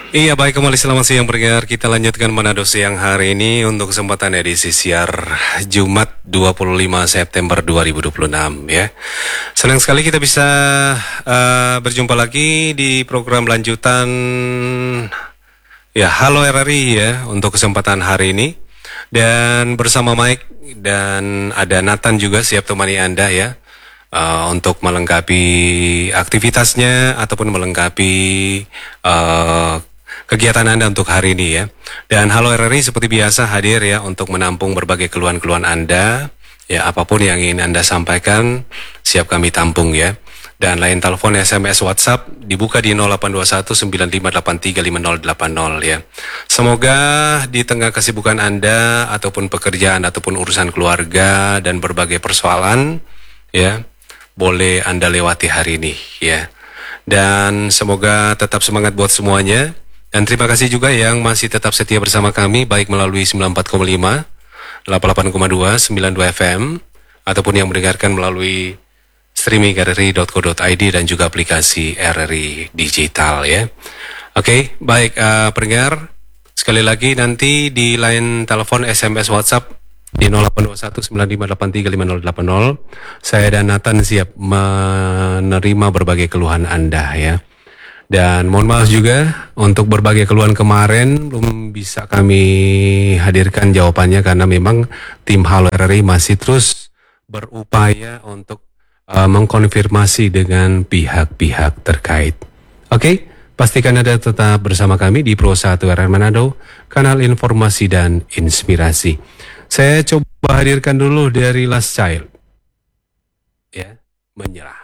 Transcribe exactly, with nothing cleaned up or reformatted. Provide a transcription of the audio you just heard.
Iya, baik, kembali selamat siang pendengar. Kita lanjutkan Manado siang hari ini untuk kesempatan edisi siar Jumat dua puluh lima September dua ribu dua puluh enam ya. Senang sekali kita bisa uh, berjumpa lagi di program lanjutan ya Halo R R I ya untuk kesempatan hari ini. Dan bersama Mike dan ada Nathan juga siap temani Anda ya. Uh, untuk melengkapi aktivitasnya ataupun melengkapi uh, kegiatan Anda untuk hari ini ya. Dan Halo R R I seperti biasa hadir ya untuk menampung berbagai keluhan-keluhan Anda. Ya, apapun yang ingin Anda sampaikan siap kami tampung ya. Dan lain telepon, S M S, WhatsApp dibuka di nol delapan dua satu sembilan lima delapan tiga lima nol delapan nol ya. Semoga di tengah kesibukan Anda ataupun pekerjaan ataupun urusan keluarga dan berbagai persoalan ya, boleh Anda lewati hari ini ya. Dan semoga tetap semangat buat semuanya. Dan terima kasih juga yang masih tetap setia bersama kami, baik melalui sembilan puluh empat koma lima, delapan puluh delapan koma dua, sembilan puluh dua F M, ataupun yang mendengarkan melalui streaming r r i dot co dot i d dan juga aplikasi R R I Digital ya. Oke, baik uh, pendengar, sekali lagi nanti di line telepon, S M S, WhatsApp di nol delapan dua satu sembilan lima delapan tiga lima nol delapan nol, saya dan Nathan siap menerima berbagai keluhan Anda ya. Dan mohon maaf juga untuk berbagai keluhan kemarin belum bisa kami hadirkan jawabannya karena memang tim Halo R R I masih terus berupaya untuk uh, mengkonfirmasi dengan pihak-pihak terkait. Oke, pastikan Anda tetap bersama kami di Pro satu R R Manado, kanal informasi dan inspirasi. Saya coba hadirkan dulu dari Last Child. Ya, menyerah.